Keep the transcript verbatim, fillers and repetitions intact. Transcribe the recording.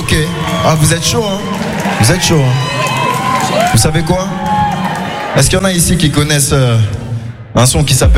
Ok. Ah, vous êtes chaud, hein? Vous êtes chaud, hein? Vous savez quoi? Est-ce qu'il y en a ici qui connaissent euh, un son qui s'appelle